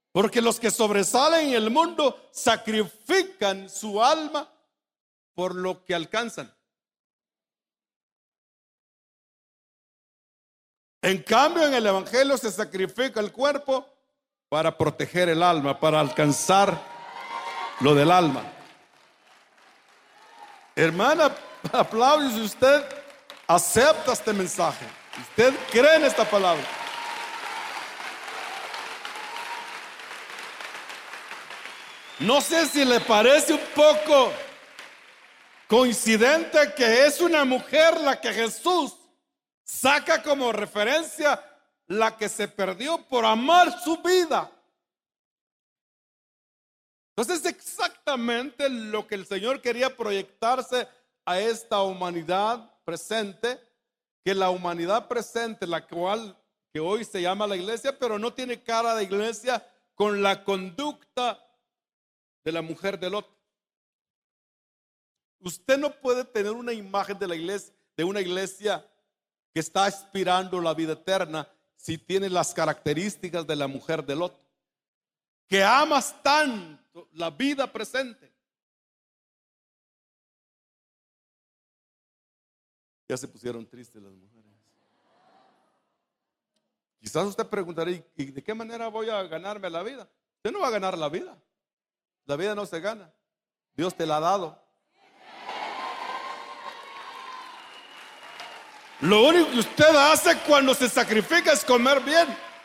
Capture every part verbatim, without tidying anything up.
Porque los que sobresalen en el mundo sacrifican su alma por lo que alcanzan. En cambio, en el evangelio se sacrifica el cuerpo para proteger el alma, para alcanzar lo del alma. Hermana, aplaudo si usted acepta este mensaje, usted cree en esta palabra. No sé si le parece un poco coincidente que es una mujer la que Jesús saca como referencia, la que se perdió por amar su vida. Entonces es exactamente lo que el Señor quería proyectarse a esta humanidad presente, que la humanidad presente, la cual que hoy se llama la iglesia, pero no tiene cara de iglesia, con la conducta de la mujer de Lot. Usted no puede tener una imagen de la iglesia, de una iglesia que está aspirando la vida eterna, si tiene las características de la mujer de Lot, que amas tanto la vida presente. Ya se pusieron tristes las mujeres. Quizás usted preguntaría, ¿y de qué manera voy a ganarme la vida? Usted no va a ganar la vida. La vida no se gana. Dios te la ha dado. Lo único que usted hace cuando se sacrifica es comer bien.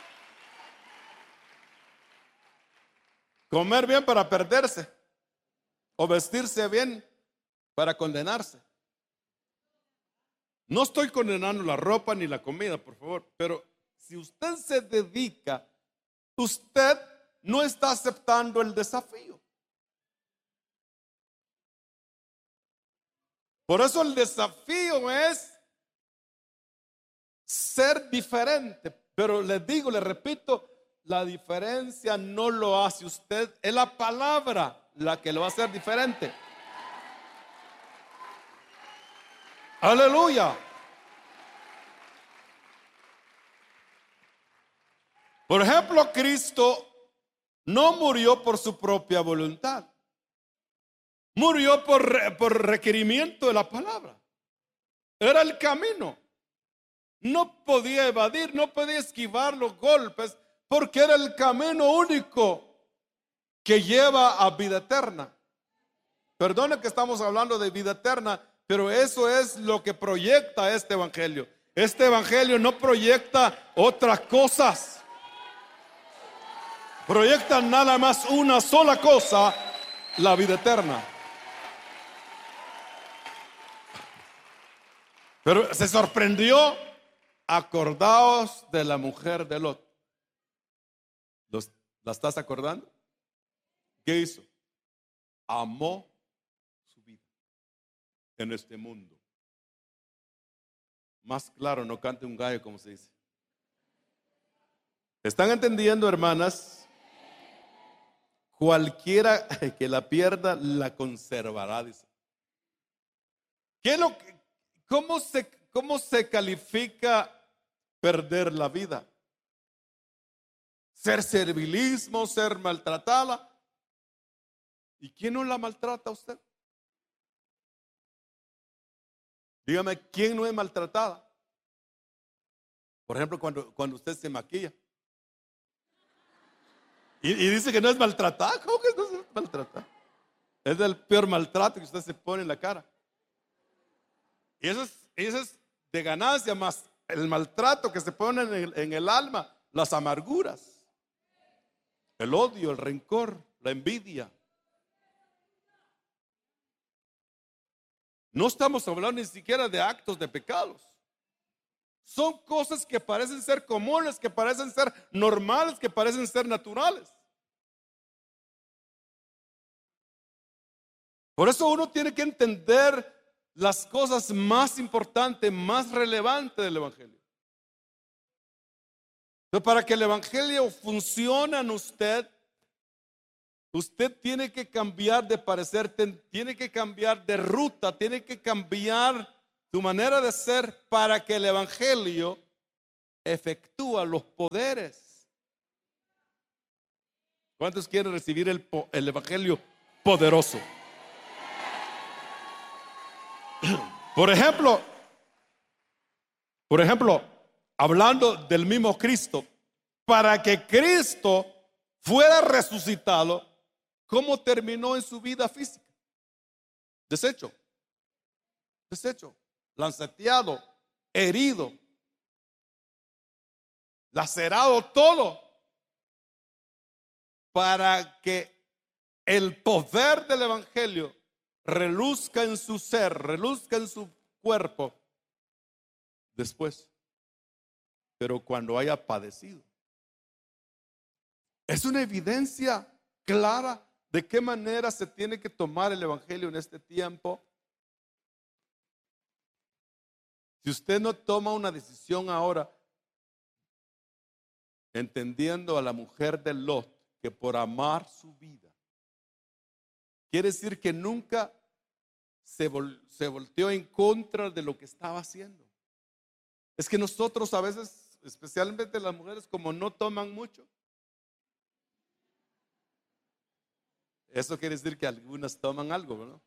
Comer bien para perderse. O vestirse bien para condenarse. No estoy condenando la ropa ni la comida, por favor. Pero si usted se dedica, usted no está aceptando el desafío. Por eso el desafío es ser diferente. Pero les digo, les repito, la diferencia no lo hace usted, es la palabra la que lo va a hacer diferente. Aleluya. Por ejemplo, Cristo no murió por su propia voluntad. Murió por, por requerimiento de la palabra. Era el camino. No podía evadir, no podía esquivar los golpes, porque era el camino único que lleva a vida eterna. Perdone que estamos hablando de vida eterna, pero eso es lo que proyecta este evangelio. Este evangelio no proyecta otras cosas. Proyecta nada más una sola cosa, la vida eterna. Pero se sorprendió. Acordaos de la mujer de Lot. ¿Los, ¿La estás acordando? ¿Qué hizo? Amó su vida en este mundo. Más claro, no cante un gallo, como se dice. ¿Están entendiendo, hermanas? Cualquiera que la pierda, la conservará, dice. ¿Qué es lo que, cómo se, cómo se califica perder la vida? Ser servilismo, ser maltratada. ¿Y quién no la maltrata a usted? Dígame, ¿quién no es maltratada? Por ejemplo, cuando, cuando usted se maquilla y, y dice que no es maltratada. ¿Cómo que no es maltratada? Es el peor maltrato que usted se pone en la cara. Y eso es, eso es de ganancia, más el maltrato que se pone en el, en el alma, las amarguras, el odio, el rencor, la envidia. No estamos hablando ni siquiera de actos de pecados. Son cosas que parecen ser comunes, que parecen ser normales, que parecen ser naturales. Por eso uno tiene que entender las cosas más importantes, más relevantes del evangelio. Pero para que el evangelio funcione en usted, usted tiene que cambiar de parecer, tiene que cambiar de ruta, tiene que cambiar tu manera de ser para que el evangelio efectúe los poderes. ¿Cuántos quieren recibir el, el evangelio poderoso? Por ejemplo, por ejemplo, hablando del mismo Cristo, para que Cristo fuera resucitado, ¿cómo terminó en su vida física? Deshecho, deshecho, lanceteado, herido, lacerado todo, para que el poder del evangelio reluzca en su ser, reluzca en su cuerpo después, pero cuando haya padecido. Es una evidencia clara de qué manera se tiene que tomar el evangelio en este tiempo. Si usted no toma una decisión ahora, entendiendo a la mujer de Lot, que por amar su vida, quiere decir que nunca se, vol- se volteó en contra de lo que estaba haciendo. Es que nosotros a veces, especialmente las mujeres, como no toman mucho, eso quiere decir que algunas toman algo, ¿no?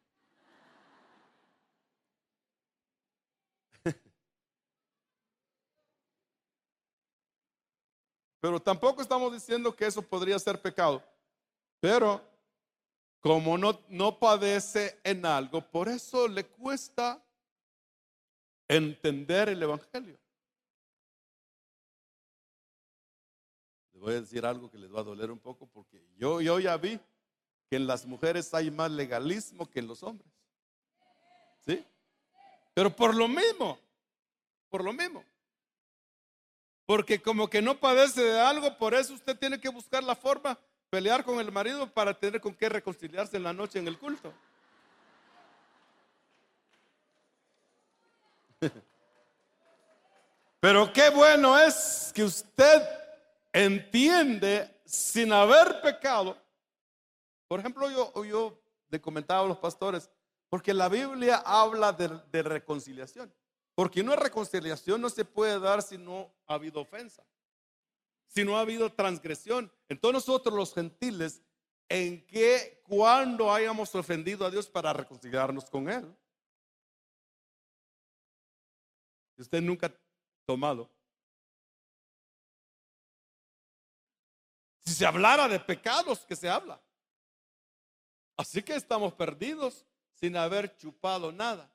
Pero tampoco estamos diciendo que eso podría ser pecado. Pero como no, no padece en algo, por eso le cuesta entender el evangelio. Les voy a decir algo que les va a doler un poco, porque yo, yo ya vi que en las mujeres hay más legalismo que en los hombres. ¿Sí? Pero por lo mismo, por lo mismo. Porque como que no padece de algo, por eso usted tiene que buscar la forma, pelear con el marido para tener con qué reconciliarse en la noche en el culto. Pero qué bueno es que usted entiende sin haber pecado. Por ejemplo, yo, yo le comentaba a los pastores, porque la Biblia habla de, de reconciliación. Porque una reconciliación no se puede dar si no ha habido ofensa, si no ha habido transgresión. Entonces nosotros los gentiles, ¿en qué, cuándo hayamos ofendido a Dios para reconciliarnos con Él? Si usted nunca ha tomado. Si se hablara de pecados, que se habla. Así que estamos perdidos sin haber chupado nada.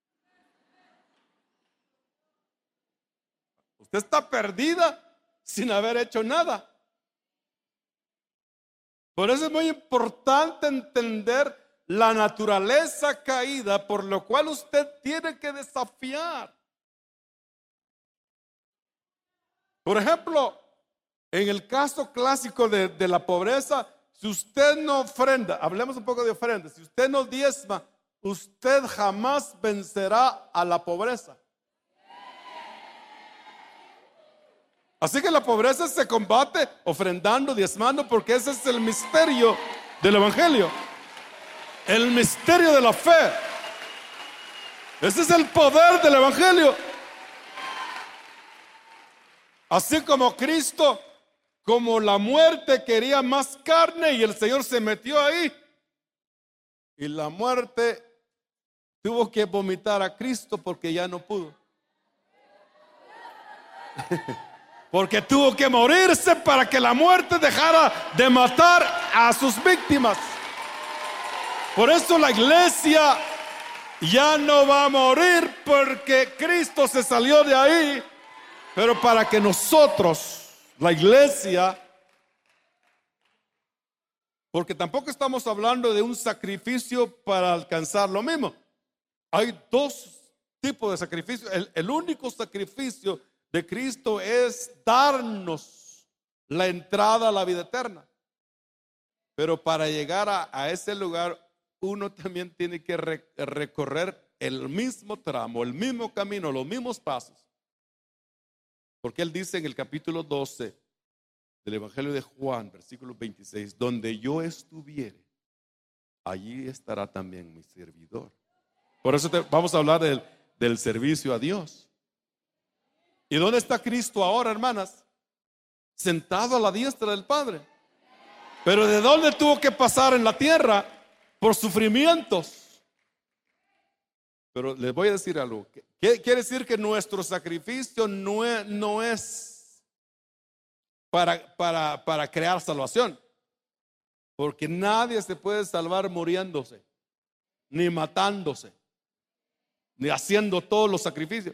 Usted está perdida sin haber hecho nada. Por eso es muy importante entender la naturaleza caída, por lo cual usted tiene que desafiar. Por ejemplo, en el caso clásico de, de la pobreza, si usted no ofrenda, hablemos un poco de ofrenda, si usted no diezma, usted jamás vencerá a la pobreza. Así que la pobreza se combate ofrendando, diezmando, porque ese es el misterio del evangelio, el misterio de la fe. Ese es el poder del evangelio. Así como Cristo, como la muerte quería más carne y el Señor se metió ahí, y la muerte tuvo que vomitar a Cristo porque ya no pudo. Porque tuvo que morirse para que la muerte dejara de matar a sus víctimas. Por eso la iglesia ya no va a morir, porque Cristo se salió de ahí. Pero para que nosotros, la iglesia, porque tampoco estamos hablando de un sacrificio para alcanzar lo mismo. Hay dos tipos de sacrificios. El, el único sacrificio de Cristo es darnos la entrada a la vida eterna. Pero para llegar a, a ese lugar, uno también tiene que re, recorrer el mismo tramo, el mismo camino, los mismos pasos. Porque Él dice en el capítulo doce del Evangelio de Juan, versículo veintiséis, donde yo estuviere, allí estará también mi servidor. Por eso te, vamos a hablar del, del servicio a Dios. ¿Y dónde está Cristo ahora, hermanas? Sentado a la diestra del Padre. Pero ¿de dónde tuvo que pasar en la tierra? Por sufrimientos. Pero les voy a decir algo. ¿Qué quiere decir? Que nuestro sacrificio no es, no es para, para, para crear salvación. Porque nadie se puede salvar muriéndose, ni matándose, ni haciendo todos los sacrificios.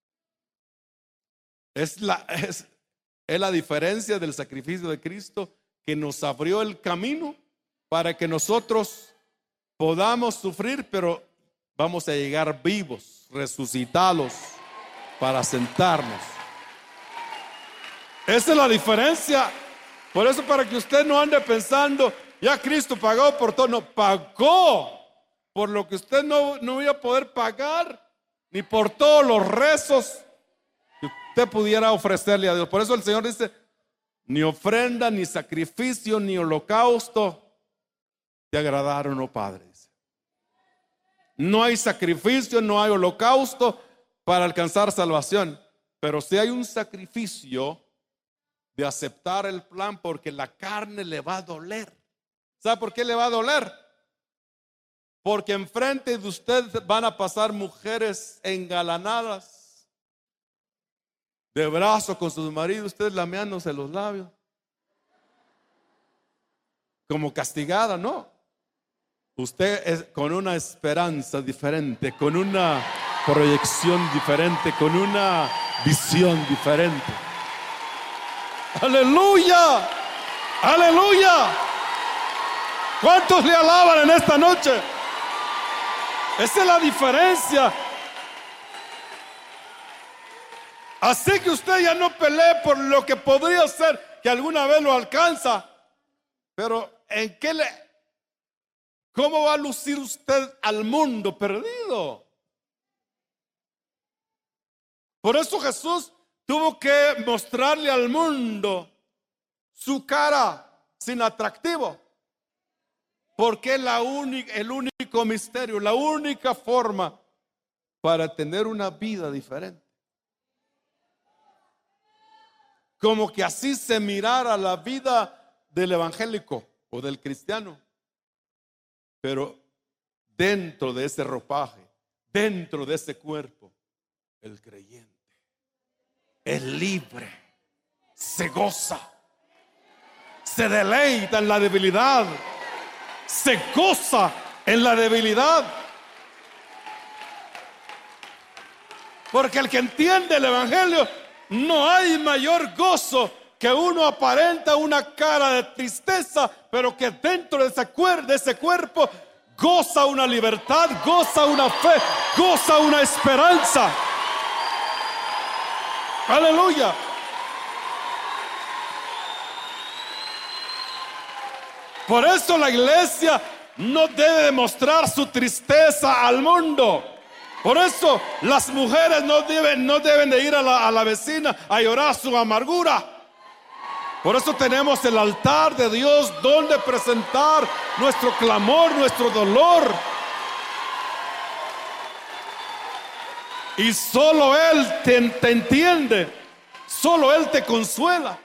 Es la, es, es la diferencia del sacrificio de Cristo, que nos abrió el camino para que nosotros podamos sufrir, pero vamos a llegar vivos, resucitados, para sentarnos. Esa es la diferencia. Por eso, para que usted no ande pensando, ya Cristo pagó por todo. No, pagó por lo que usted no, no iba a poder pagar, ni por todos los rezos que usted pudiera ofrecerle a Dios. Por eso el Señor dice: ni ofrenda, ni sacrificio, ni holocausto te agradaron, oh Padre. No hay sacrificio, no hay holocausto para alcanzar salvación. Pero sí hay un sacrificio de aceptar el plan, porque la carne le va a doler. ¿Sabe por qué le va a doler? Porque enfrente de usted van a pasar mujeres engalanadas, de brazo con sus maridos, usted lameándose los labios, como castigada. No, usted es con una esperanza diferente, con una proyección diferente, con una visión diferente. Aleluya, aleluya. ¿Cuántos le alaban en esta noche? Esa es la diferencia. Así que usted ya no pelee por lo que podría ser que alguna vez lo alcanza. Pero ¿en qué le, cómo va a lucir usted al mundo perdido? Por eso Jesús tuvo que mostrarle al mundo su cara sin atractivo. Porque es la única, el único misterio, la única forma para tener una vida diferente. Como que así se mirara la vida del evangélico o del cristiano. Pero dentro de ese ropaje, dentro de ese cuerpo, el creyente es libre, se goza, se deleita en la debilidad, se goza en la debilidad. Porque el que entiende el evangelio, no hay mayor gozo que uno aparenta una cara de tristeza, pero que dentro de ese, cuer- de ese cuerpo goza una libertad, goza una fe, goza una esperanza. Aleluya. Por eso la iglesia no debe demostrar su tristeza al mundo. Por eso las mujeres no deben, no deben de ir a la, a la vecina a llorar su amargura. Por eso tenemos el altar de Dios donde presentar nuestro clamor, nuestro dolor. Y solo Él te, te entiende, solo Él te consuela.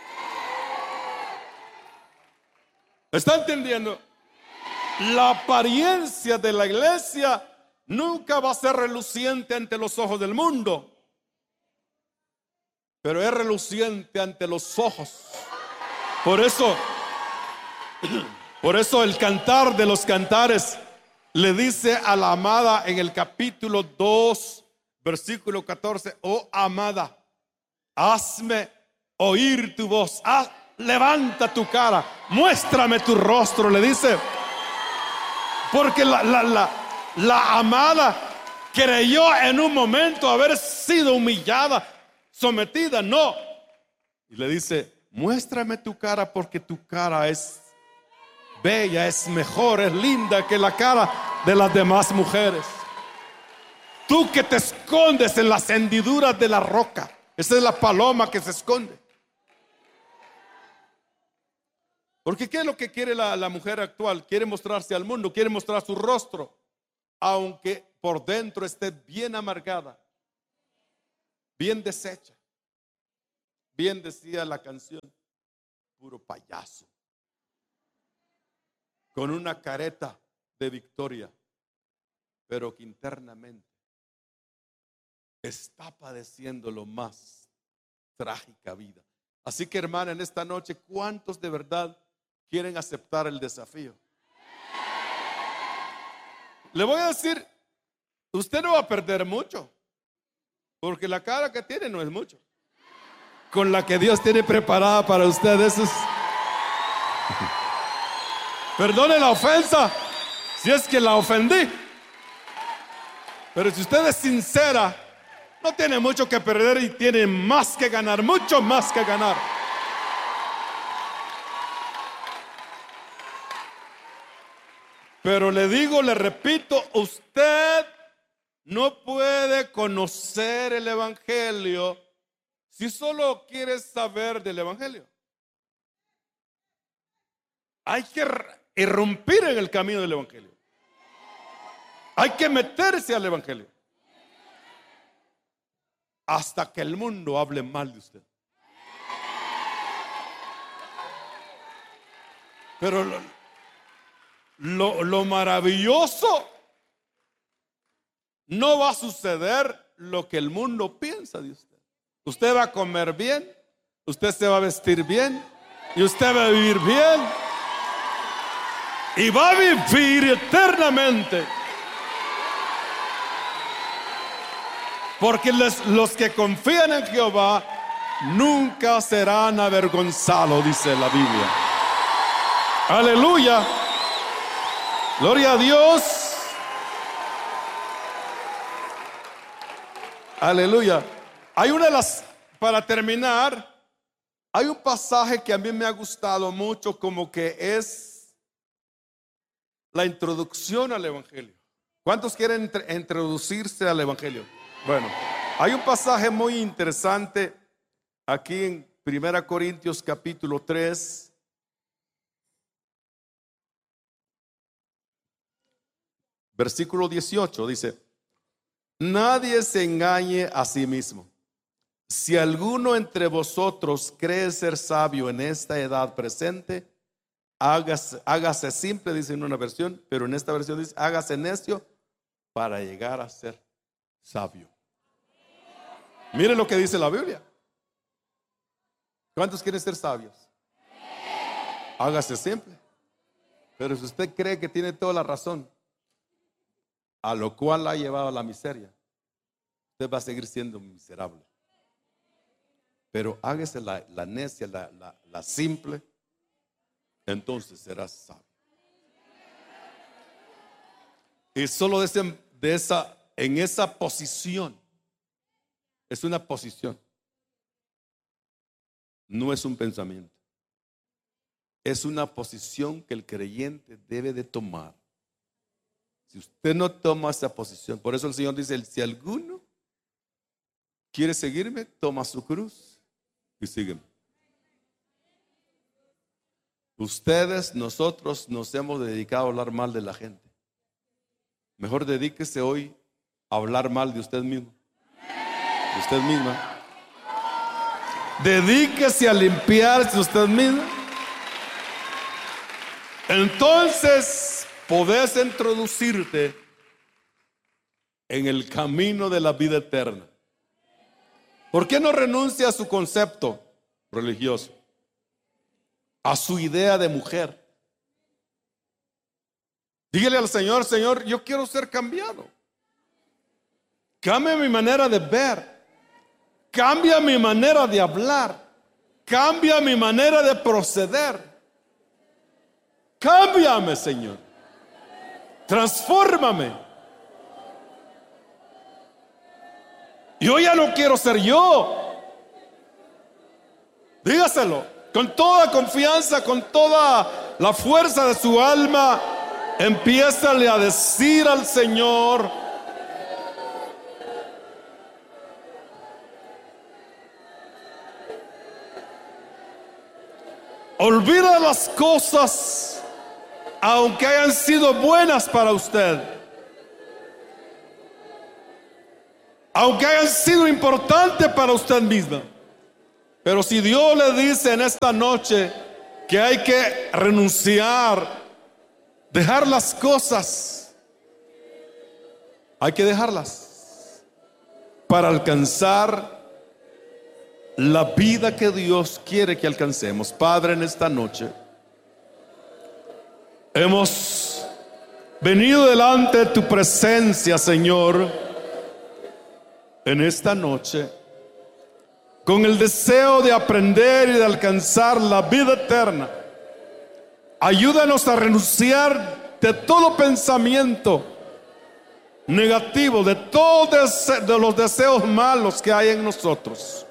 ¿Está entendiendo? La apariencia de la iglesia nunca va a ser reluciente ante los ojos del mundo, pero es reluciente ante los ojos. Por eso, por eso el Cantar de los Cantares le dice a la amada en el capítulo dos, versículo catorce: oh amada, hazme oír tu voz, haz, levanta tu cara, muéstrame tu rostro, le dice. Porque la, la, la, la amada creyó en un momento haber sido humillada, sometida. No. Y le dice: muéstrame tu cara, porque tu cara es bella, es mejor, es linda que la cara de las demás mujeres. Tú que te escondes en las hendiduras de la roca. Esa es la paloma que se esconde. Porque ¿qué es lo que quiere la, la mujer actual? Quiere mostrarse al mundo, quiere mostrar su rostro, aunque por dentro esté bien amargada, bien deshecha. Bien decía la canción: puro payaso. con una careta de victoria, pero que internamente está padeciendo lo más trágica vida. Así que, hermana, en esta noche, ¿cuántos de verdad quieren aceptar el desafío? Le voy a decir, usted no va a perder mucho, porque la cara que tiene no es mucho. Con la que Dios tiene preparada para usted, eso es... Perdone la ofensa, si es que la ofendí. Pero si usted es sincera, no tiene mucho que perder y tiene más que ganar, mucho más que ganar. Pero le digo, le repito, usted no puede conocer el evangelio si solo quiere saber del evangelio. Hay que irrumpir en el camino del evangelio. Hay que meterse al evangelio hasta que el mundo hable mal de usted. Pero lo, lo, lo maravilloso, no va a suceder lo que el mundo piensa de usted. Usted va a comer bien, usted se va a vestir bien y usted va a vivir bien y va a vivir eternamente. Porque los, los que confían en Jehová nunca serán avergonzados, dice la Biblia. Aleluya. Gloria a Dios. Aleluya. Hay una de las, para terminar, hay un pasaje que a mí me ha gustado mucho, como que es la introducción al evangelio. ¿Cuántos quieren introducirse al evangelio? Bueno, hay un pasaje muy interesante aquí en Primera Corintios capítulo tres. Versículo dieciocho dice: nadie se engañe a sí mismo. Si alguno entre vosotros cree ser sabio en esta edad presente, hágase, hágase simple, dice en una versión, pero en esta versión dice: hágase necio para llegar a ser sabio. Mire lo que dice la Biblia. ¿Cuántos quieren ser sabios? Hágase simple. Pero si usted cree que tiene toda la razón, a lo cual la ha llevado a la miseria, usted va a seguir siendo miserable. Pero hágase la, la necia, la, la, la simple, entonces será sabio. Y solo de, ese, de esa, en esa posición, es una posición, no es un pensamiento. Es una posición que el creyente debe de tomar. Si usted no toma esa posición, por eso el Señor dice: si alguno quiere seguirme, toma su cruz y sígueme. Ustedes, nosotros nos hemos dedicado a hablar mal de la gente. Mejor dedíquese hoy a hablar mal de usted mismo, de usted misma. Dedíquese a limpiarse usted mismo. Entonces podés introducirte en el camino de la vida eterna. ¿Por qué no renuncia a su concepto religioso, a su idea de mujer? Dígale al Señor: Señor, yo quiero ser cambiado. Cambia mi manera de ver, cambia mi manera de hablar, cambia mi manera de proceder. Cámbiame, Señor. Transfórmame. Yo ya no quiero ser yo. Dígaselo con toda confianza, con toda la fuerza de su alma. Empiézale a decir al Señor: olvida las cosas aunque hayan sido buenas para usted, aunque hayan sido importantes para usted misma. Pero si Dios le dice en esta noche que hay que renunciar dejar las cosas. Hay que dejarlas para alcanzar la vida que Dios quiere que alcancemos. Padre, en esta noche hemos venido delante de tu presencia, Señor, en esta noche, con el deseo de aprender y de alcanzar la vida eterna. Ayúdanos a renunciar de todo pensamiento negativo, de todos de los deseos malos que hay en nosotros.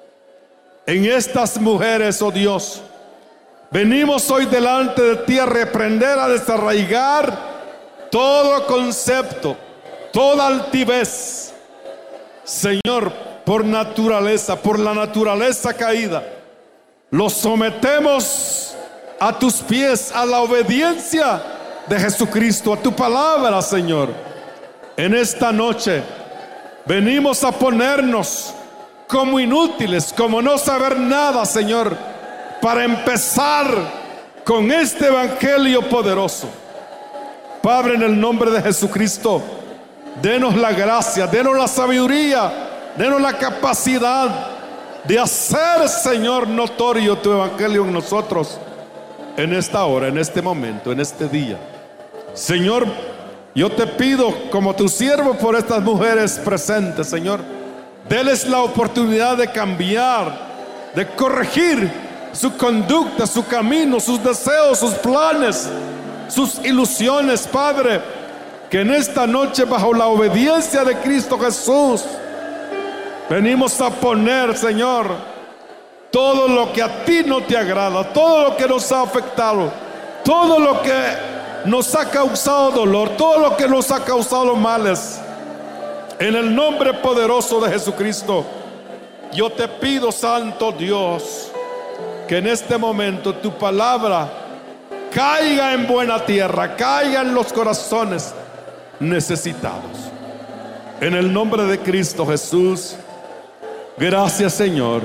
En estas mujeres, oh Dios, venimos hoy delante de ti a reprender, a desarraigar todo concepto, toda altivez, Señor, por naturaleza, por la naturaleza caída. Los sometemos a tus pies, a la obediencia de Jesucristo, a tu palabra, Señor. En esta noche venimos a ponernos como inútiles, como no saber nada, Señor, para empezar con este evangelio poderoso. Padre, en el nombre de Jesucristo, denos la gracia, denos la sabiduría, denos la capacidad de hacer, Señor, notorio tu evangelio en nosotros, en esta hora, en este momento, en este día. Señor, yo te pido como tu siervo por estas mujeres presentes, Señor, deles la oportunidad de cambiar, de corregir su conducta, su camino, sus deseos, sus planes, sus ilusiones, Padre. Que en esta noche, bajo la obediencia de Cristo Jesús, venimos a poner, Señor, todo lo que a ti no te agrada, todo lo que nos ha afectado, todo lo que nos ha causado dolor, todo lo que nos ha causado males. En el nombre poderoso de Jesucristo, yo te pido, Santo Dios, que en este momento tu palabra caiga en buena tierra, caiga en los corazones necesitados. En el nombre de Cristo Jesús, gracias, Señor.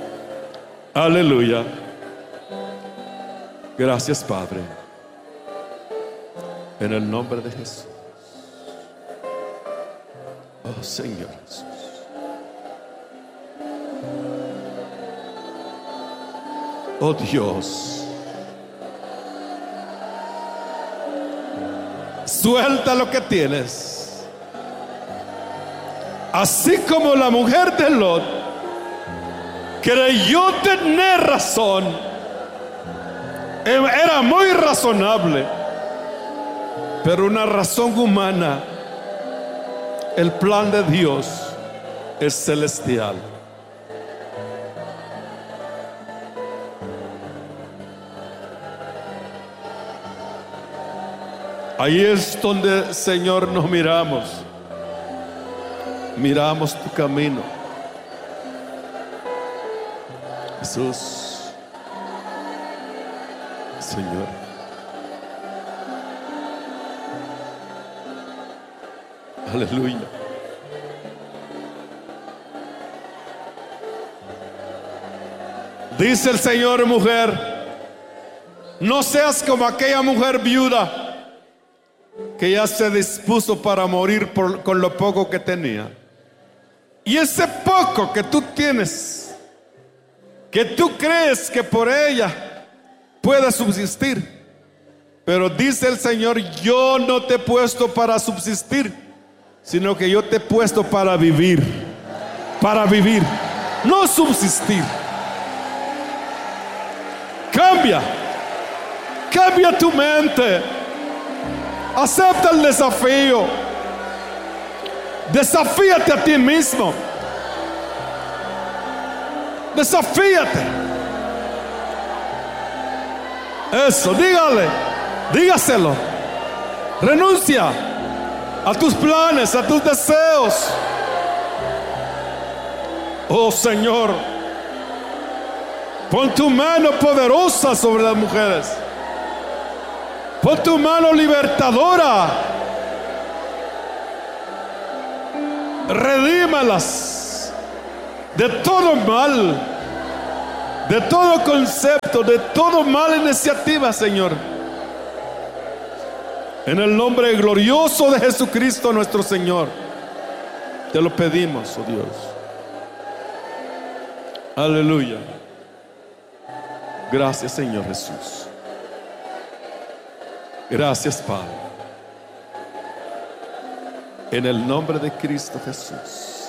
Aleluya. Gracias, Padre. En el nombre de Jesús. Oh, Señor Jesús. Oh, Dios. Suelta lo que tienes. Así como la mujer de Lot creyó tener razón, era muy razonable, pero una razón humana. El plan de Dios es celestial. Ahí es donde, Señor, nos miramos. Miramos tu camino, Jesús. Señor, aleluya. Dice el Señor, mujer, no seas como aquella mujer viuda que ya se dispuso para morir por, con lo poco que tenía. Y ese poco que tú tienes, que tú crees que por ella puedes subsistir, pero dice el Señor, yo no te he puesto para subsistir, sino que yo te he puesto para vivir, para vivir, no subsistir. Cambia, cambia tu mente, acepta el desafío, desafíate a ti mismo, desafíate. Eso, dígale, dígaselo. Renuncia a tus planes, a tus deseos. Oh Señor, pon tu mano poderosa sobre las mujeres. Pon tu mano libertadora. Redímalas de todo mal, de todo concepto, de todo mala iniciativa, Señor. En el nombre glorioso de Jesucristo nuestro Señor, te lo pedimos, oh Dios. Aleluya. Gracias, Señor Jesús. Gracias, Padre. En el nombre de Cristo Jesús.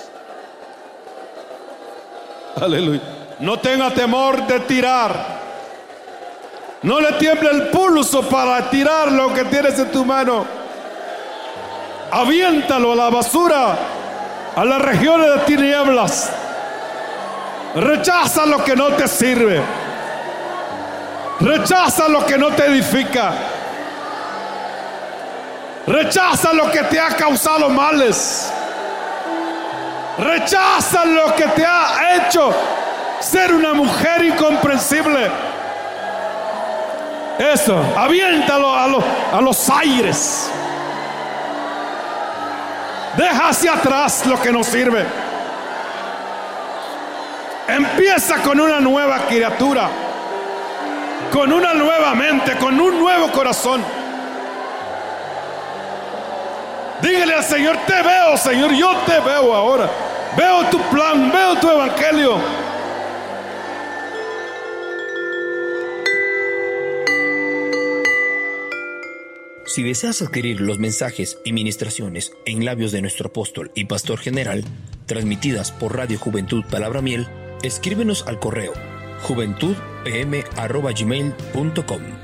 Aleluya. No tenga temor de tirar. No le tiemble el pulso para tirar lo que tienes en tu mano. Aviéntalo a la basura, a las regiones de tinieblas. Rechaza lo que no te sirve. Rechaza lo que no te edifica. Rechaza lo que te ha causado males. Rechaza lo que te ha hecho ser una mujer incomprensible. Eso, aviéntalo a los, a los aires. Deja hacia atrás lo que no sirve. Empieza con una nueva criatura, con una nueva mente, con un nuevo corazón. Dígale al Señor: te veo, Señor, yo te veo ahora. Veo tu plan, veo tu evangelio. Si deseas adquirir los mensajes y ministraciones en labios de nuestro apóstol y pastor general, transmitidas por Radio Juventud Palabra Miel, escríbenos al correo juventud p m arroba gmail punto com.